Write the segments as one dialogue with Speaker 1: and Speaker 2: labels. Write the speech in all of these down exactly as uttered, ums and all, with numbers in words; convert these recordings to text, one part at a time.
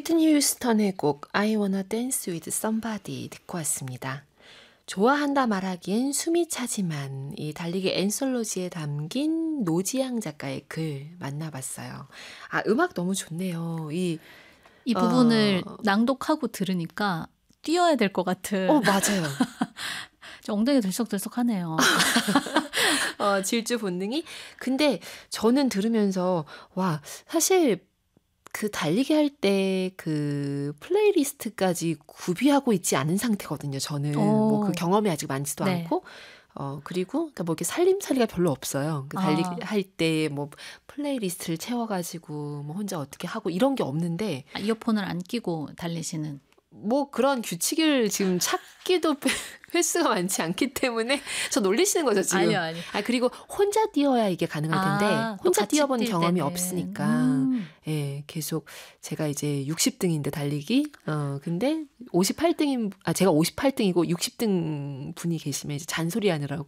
Speaker 1: 위트니 휴스턴의 곡 I Wanna Dance With Somebody 듣고 왔습니다. 좋아한다 말하기엔 숨이 차지만 이 달리기 앤솔로지에 담긴 노지향 작가의 글 만나봤어요. 아, 음악 너무 좋네요. 이,
Speaker 2: 이 부분을 어... 낭독하고 들으니까 뛰어야 될 것 같은.
Speaker 1: 어, 맞아요.
Speaker 2: 엉덩이 들썩들썩하네요.
Speaker 1: 어, 질주 본능이. 근데 저는 들으면서 와, 사실 그 달리기 할 때 그 플레이리스트까지 구비하고 있지 않은 상태거든요. 저는 뭐 그 경험이 아직 많지도 네. 않고 어 그리고 그러니까 뭐 이렇게 살림살이가 별로 없어요. 그 달리기 아. 할 때 뭐 플레이리스트를 채워가지고 뭐 혼자 어떻게 하고 이런 게 없는데
Speaker 2: 아, 이어폰을 안 끼고 달리시는.
Speaker 1: 뭐 그런 규칙을 지금 찾기도 횟수가 많지 않기 때문에 저 놀리시는 거죠 지금.
Speaker 2: 아니요, 아니요.
Speaker 1: 아 그리고 혼자 뛰어야 이게 가능할 텐데
Speaker 2: 아,
Speaker 1: 혼자 뛰어본 경험이
Speaker 2: 때는.
Speaker 1: 없으니까
Speaker 2: 음.
Speaker 1: 예 계속 제가 이제 육십 등인데 달리기 어 근데 오십팔 등인 아 제가 오십팔 등이고 육십 등 분이 계시면 이제 잔소리 하느라고.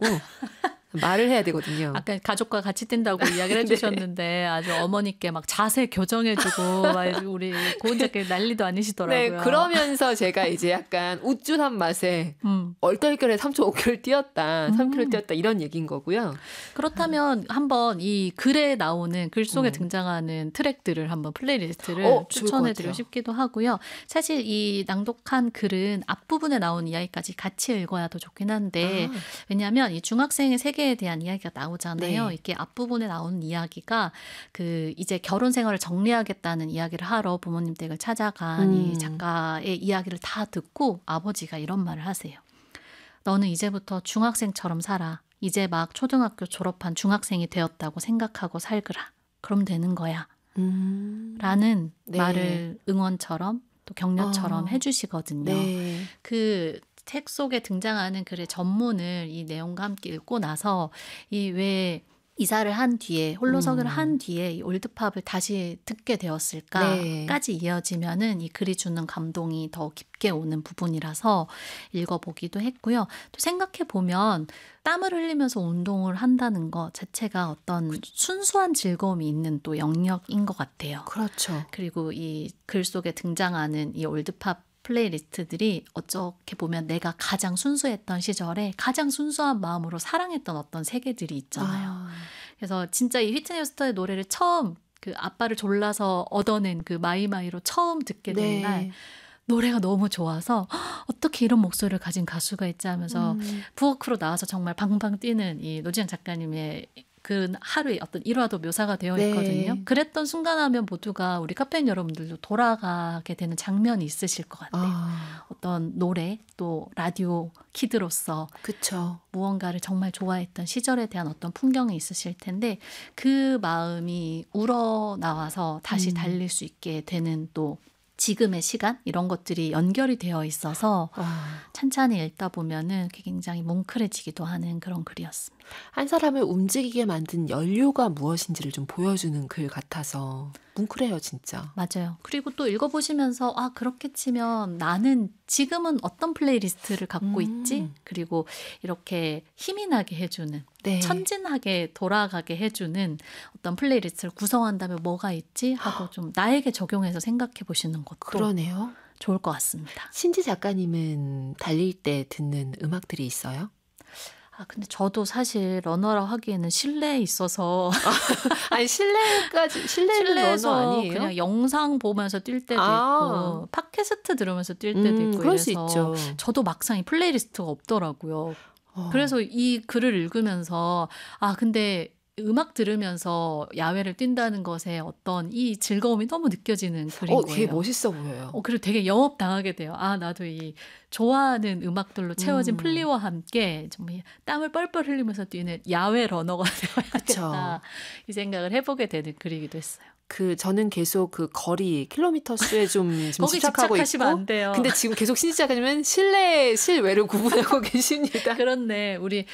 Speaker 1: 말을 해야 되거든요.
Speaker 2: 아까 가족과 같이 뛴다고 이야기를 해주셨는데 네. 아주 어머니께 막 자세 교정해주고 막 우리 고은자께 난리도 아니시더라고요.
Speaker 1: 네, 그러면서 제가 이제 약간 우쭐한 맛에 음. 얼떨결에 삼 초 오 킬로미터를 뛰었다, 삼 킬로미터 뛰었다 이런 얘기인 거고요.
Speaker 2: 그렇다면 한번 이 글에 나오는 글 속에 음. 등장하는 트랙들을 한번 플레이리스트를
Speaker 1: 어,
Speaker 2: 추천해드리고 싶기도 하고요. 사실 이 낭독한 글은 앞부분에 나온 이야기까지 같이 읽어야 더 좋긴 한데 아. 왜냐하면 이 중학생의 세계 에 대한 이야기가 나오잖아요. 네. 이게 앞부분에 나오는 이야기가 그 이제 결혼 생활을 정리하겠다는 이야기를 하러 부모님 댁을 찾아간 음. 이 작가의 이야기를 다 듣고 아버지가 이런 말을 하세요. 너는 이제부터 중학생처럼 살아. 이제 막 초등학교 졸업한 중학생이 되었다고 생각하고 살거라. 그럼 되는 거야. 음. 라는 네. 말을 응원처럼 또 격려처럼 어. 해주시거든요. 네. 그 책 속에 등장하는 글의 전문을 이 내용과 함께 읽고 나서 이 왜 이사를 한 뒤에 홀로서기를 음. 한 뒤에 이 올드팝을 다시 듣게 되었을까까지 네. 이어지면은 이 글이 주는 감동이 더 깊게 오는 부분이라서 읽어보기도 했고요. 또 생각해 보면 땀을 흘리면서 운동을 한다는 것 자체가 어떤 그렇죠. 순수한 즐거움이 있는 또 영역인 것 같아요.
Speaker 1: 그렇죠.
Speaker 2: 그리고 이 글 속에 등장하는 이 올드팝 플레이리스트들이 어떻게 보면 내가 가장 순수했던 시절에 가장 순수한 마음으로 사랑했던 어떤 세계들이 있잖아요. 아. 그래서 진짜 이 휘트니 휴스턴의 노래를 처음 그 아빠를 졸라서 얻어낸 그 마이마이로 처음 듣게 된 네. 날 노래가 너무 좋아서 어떻게 이런 목소리를 가진 가수가 있지 하면서 음. 부엌으로 나와서 정말 방방 뛰는 이 노지향 작가님의 그 하루의 어떤 일화도 묘사가 되어 있거든요. 네. 그랬던 순간하면 모두가 우리 카페인 여러분들도 돌아가게 되는 장면이 있으실 것 같아요. 아. 어떤 노래 또 라디오 키드로서
Speaker 1: 그쵸.
Speaker 2: 무언가를 정말 좋아했던 시절에 대한 어떤 풍경이 있으실 텐데 그 마음이 우러나와서 다시 음. 달릴 수 있게 되는 또 지금의 시간 이런 것들이 연결이 되어 있어서 아. 찬찬히 읽다 보면은 굉장히 뭉클해지기도 하는 그런 글이었습니다.
Speaker 1: 한 사람을 움직이게 만든 연료가 무엇인지를 좀 보여주는 글 같아서 뭉클해요 진짜.
Speaker 2: 맞아요. 그리고 또 읽어보시면서 아 그렇게 치면 나는 지금은 어떤 플레이리스트를 갖고 음. 있지? 그리고 이렇게 힘이 나게 해주는 네. 천진하게 돌아가게 해주는 어떤 플레이리스트를 구성한다면 뭐가 있지? 하고 좀 나에게 적용해서 생각해 보시는 것도
Speaker 1: 그러네요.
Speaker 2: 좋을 것 같습니다.
Speaker 1: 신지 작가님은 달릴 때 듣는 음악들이 있어요?
Speaker 2: 아, 근데 저도 사실 러너라 하기에는 실내에 있어서.
Speaker 1: 아니, 실내까지, 실내는 러너 아니에요?
Speaker 2: 그냥 영상 보면서 뛸 때도 아. 있고, 팟캐스트 들으면서 뛸 때도
Speaker 1: 음,
Speaker 2: 있고.
Speaker 1: 그럴 수 있죠.
Speaker 2: 저도 막상 이 플레이리스트가 없더라고요. 어. 그래서 이 글을 읽으면서, 아, 근데 음악 들으면서 야외를 뛴다는 것에 어떤 이 즐거움이 너무 느껴지는 글인
Speaker 1: 어,
Speaker 2: 거예요.
Speaker 1: 되게 멋있어 보여요.
Speaker 2: 어, 그리고 되게 영업당하게 돼요. 아, 나도 이 좋아하는 음악들로 채워진
Speaker 1: 음.
Speaker 2: 플리와 함께 정말 땀을 뻘뻘 흘리면서 뛰는 야외 러너가 되어야겠다. 이 생각을 해보게 되는 글이기도 했어요.
Speaker 1: 그 저는 계속 그 거리 킬로미터 수에 좀 지금
Speaker 2: 거기
Speaker 1: 집착하고
Speaker 2: 집착하시면
Speaker 1: 있고
Speaker 2: 안 돼요.
Speaker 1: 근데 지금 계속 신지 작가님은 실내 실외를 구분하고 계십니다.
Speaker 2: 그렇네. 우리